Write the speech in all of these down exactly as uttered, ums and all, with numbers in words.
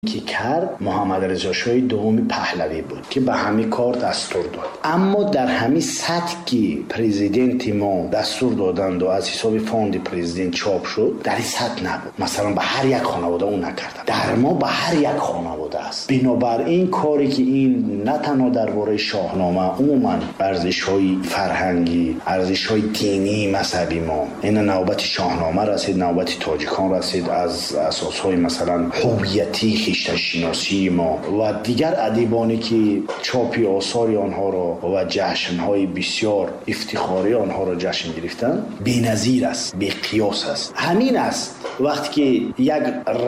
که کرد محمد رضا شاه دوم پهلوی بود که به همین کار دستور داد. اما در همین سطح که پرزیدنت ما دستور دادند و از حساب فاند پرزیدنت چاپ شد، در این سطح نبود. مثلا به هر یک خانواده اون نکردن، در ما به هر یک خانواده است. بنابراین کاری که این نه تنها درباره شاهنامه، عموما ارزش‌های فرهنگی، ارزش‌های دینی مذهبی ما، این نوبت شاهنامه رسید، نوبت تاجیکان رسید، از اساس‌های مثلا هویتی خویشتن شناسی ما و دیگر ادیبانی که چاپی آثار آنها را و جشن‌های بسیار افتخاری آنها را جشن گرفتن بی‌نظیر است، بی قیاس است. همین است وقتی که یک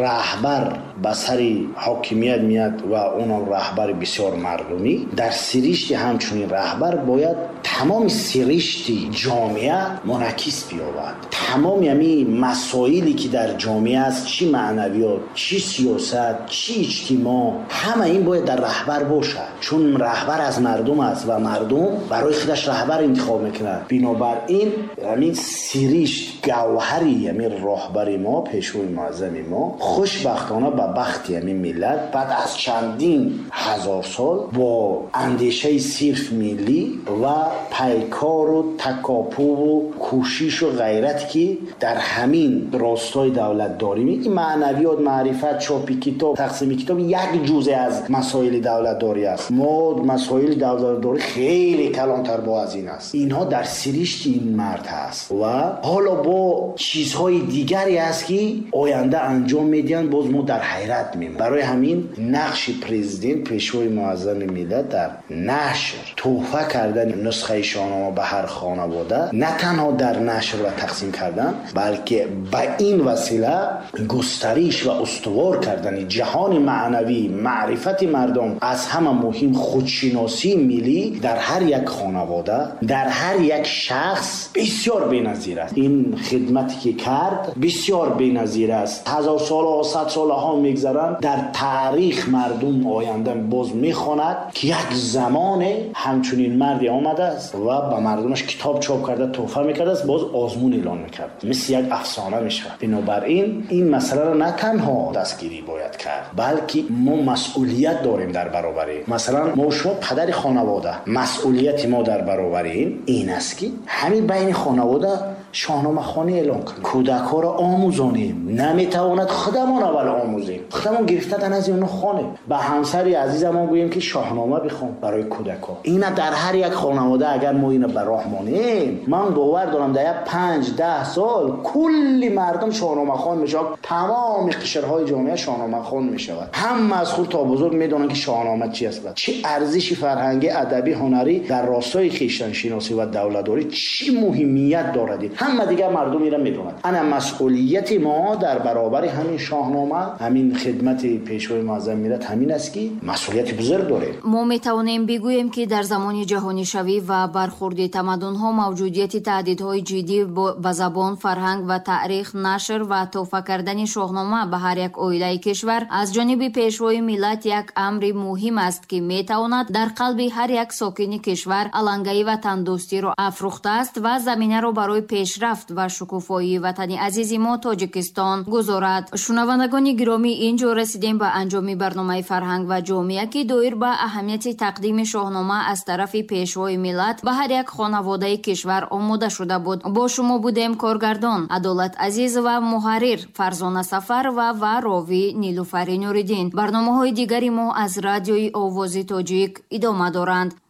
رهبر به سر حاکمیت میاد و اون رهبر بسیار مردمی، در سرشت همچنین رهبر باید تمام سرشت جامعه منعکس بیاورد. تمام یعنی مسائلی که در جامعه است، چی معنویات، چی سیاست، چی اجتماع، همه این باید در رهبر باشد، چون رهبر از مردم است و مردم برای خودش رهبر انتخاب میکنند. بنابراین همین سرشت گوهری همین رهبر ما، پیشوای معظم ما، خوشبختانه به بخت همین ملت بعد از چندین هزار سال با اندیشه صرف ملی و پیکار و تکاپو و کوشش و غیرت که در همین راستای دولت داریم، این معنویات، معرفت، چاپی کتاب، تقسیم کتاب یک جزء از مسائل دولت داری است. ما مسائل دولت داری خیلی کلانتر با از این است. اینها در سرشت این مرد هست و حالا با چیزهای دیگری است که آینده انجام میدن، باز ما در حیرت میمونیم. برای همین نقش پرزیدنت، پیشوای معظم ملت، در نشر تحفه کردن نسخه شاهنامه به هر خانواده، نه تنها در نشر و تقسیم کردن، بلکه به این وسیله گسترش و استوار کردن جهان معنوی، معرفت مردم، از همه مهم خودشناسی ملی در هر یک خانواده، در هر یک شخص بسیار بی‌نظیر است. این خدمتی که کرد بسیار بی‌نظیر است. هزار سال و صد سال ها میگذرن، در تاریخ مردم آینده باز میخواند که یک زمان همچنین مردی آمده است و به مردمش کتاب چاپ کرده، تحفه میکرده است، باز آزمون اعلان میکرد، مثل یک افسانه میشه. بنابراین این مسئله را نه تنها دستگیری باید کرد، بلکه ما مسئولیت داریم در برابر این. مثلا ما شما پدر خانواده، مسئولیت ما در برابر این این است که همین بین خانواده شاهنامه خوانی اعلان کنیم، کودک‌ها را آموزانیم. نمیتواند خودمان اول آموزیم، خودمان گرفتن از اون خوانیم. به همسری عزیزمون گوییم که شاهنامه بخون برای کودک‌ها. اینا در هر یک خانواده اگر ما اینو به راه مانیم، من باور دارم در پنج ده سال کلی مردم شاهنامه خوان میشه، تمام قشرهای جامعه شاهنامه خوان میشود. هم از خود تا بزرگ میدونن که شاهنامه چی است، چه ارزش فرهنگی، ادبی، هنری در راستای خویشتن شناسی و دولتداری چی مهمیت دارد. همه دیگه مردم میرن میدونن. انا مسئولیت ما در برابر همین شاهنامه، همین خدمت پیشوای معظم ملت همین است که مسئولیت بزرگ داره. ما میتوانیم بگوییم که در زمان جهانی شوی و برخورد تمدن ها موجودیت تهدیدهای جدی به زبان، فرهنگ و تاریخ، نشر و توفیق کردن شاهنامه به هر یک عائله کشور از جانب پیشوای ملت یک امر مهم است که میتواند در قلب هر یک ساکن کشور علنگی و تندرستی را افروخته است و زمینه را برای پیشرفت و شکوفایی وطن عزیز ما تاجیکستان گذارد. شنوندگان گرامی، اینجا رسیدیم به انجام برنامه فرهنگ و جامعه که دایر به اهمیت تقدیم شاهنامه از طرف پیشوای ملت به هر یک خانواده کشور آماده شده بود. با شما بودیم کارگردان عدالت عزیز و محرر فرزانه سفر و و راوی نیلوفر نوریدین. برنامه های دیگری ما از رادیوی آواز تاجیک ادامه دارند.